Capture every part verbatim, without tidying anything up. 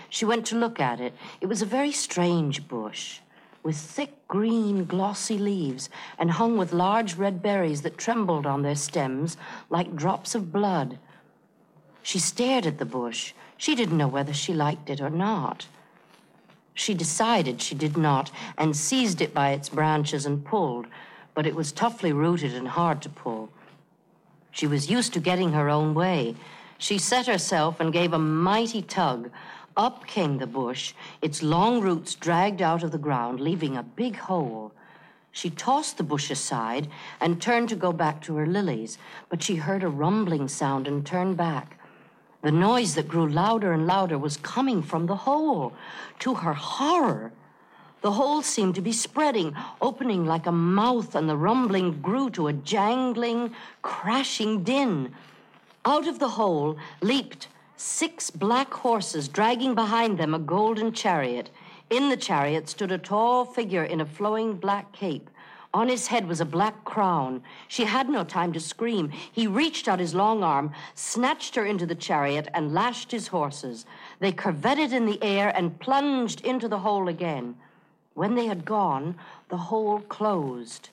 She went to look at it. It was a very strange bush, with thick green, glossy leaves, and hung with large red berries that trembled on their stems like drops of blood. She stared at the bush. She didn't know whether she liked it or not. She decided she did not, and seized it by its branches and pulled, but it was toughly rooted and hard to pull. She was used to getting her own way. She set herself and gave a mighty tug. Up came the bush, its long roots dragged out of the ground, leaving a big hole. She tossed the bush aside and turned to go back to her lilies, but she heard a rumbling sound and turned back. The noise that grew louder and louder was coming from the hole. To her horror, the hole seemed to be spreading, opening like a mouth, and the rumbling grew to a jangling, crashing din. Out of the hole leaped six black horses, dragging behind them a golden chariot. In the chariot stood a tall figure in a flowing black cape. On his head was a black crown. She had no time to scream. He reached out his long arm, snatched her into the chariot, and lashed his horses. They curvetted in the air and plunged into the hole again. When they had gone, the hole closed.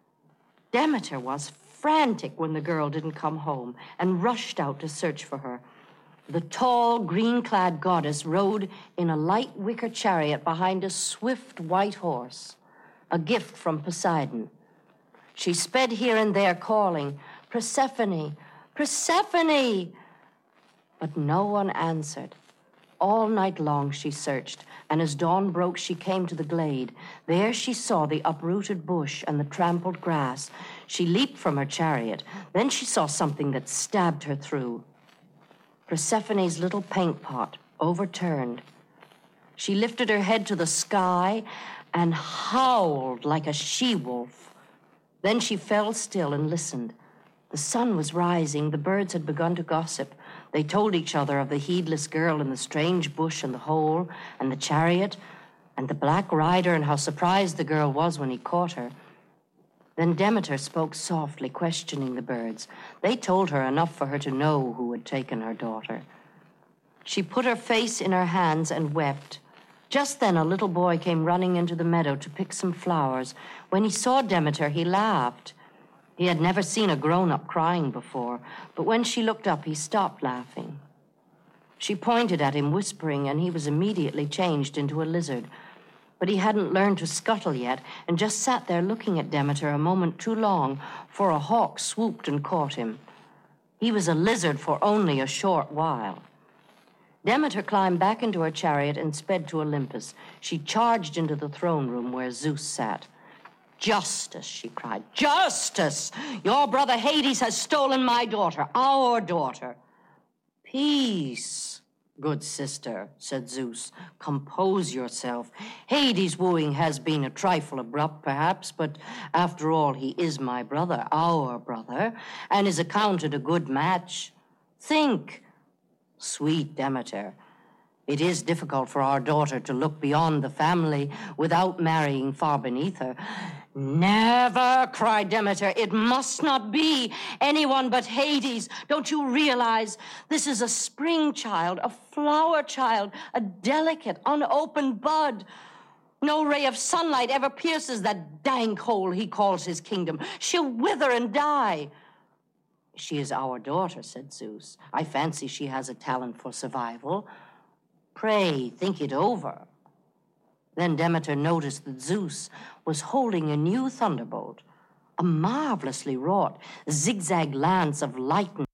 Demeter was frantic when the girl didn't come home and rushed out to search for her. The tall, green-clad goddess rode in a light wicker chariot behind a swift white horse, a gift from Poseidon. She sped here and there, calling, "Persephone, Persephone!" But no one answered. All night long she searched, and as dawn broke, she came to the glade. There she saw the uprooted bush and the trampled grass. She leaped from her chariot. Then she saw something that stabbed her through. Persephone's little paint pot, overturned. She lifted her head to the sky and howled like a she-wolf. Then she fell still and listened. The sun was rising. The birds had begun to gossip. They told each other of the heedless girl in the strange bush and the hole and the chariot and the black rider and how surprised the girl was when he caught her. Then Demeter spoke softly, questioning the birds. They told her enough for her to know who had taken her daughter. She put her face in her hands and wept. Just then a little boy came running into the meadow to pick some flowers. When he saw Demeter, he laughed. He had never seen a grown-up crying before, but when she looked up, he stopped laughing. She pointed at him, whispering, and he was immediately changed into a lizard. But he hadn't learned to scuttle yet, and just sat there looking at Demeter a moment too long, for a hawk swooped and caught him. He was a lizard for only a short while. Demeter climbed back into her chariot and sped to Olympus. She charged into the throne room where Zeus sat. "Justice," she cried, "justice! Your brother Hades has stolen my daughter, our daughter." "Peace, good sister," said Zeus. "Compose yourself. Hades' wooing has been a trifle abrupt, perhaps, but after all, he is my brother, our brother, and is accounted a good match. Think, sweet Demeter, it is difficult for our daughter to look beyond the family without marrying far beneath her." "Never," cried Demeter. "It must not be. Anyone but Hades. Don't you realize this is a spring child, a flower child, a delicate, unopened bud? No ray of sunlight ever pierces that dank hole he calls his kingdom. She'll wither and die." "She is our daughter," said Zeus. "I fancy she has a talent for survival. Pray, think it over." Then Demeter noticed that Zeus was holding a new thunderbolt, a marvelously wrought zigzag lance of lightning.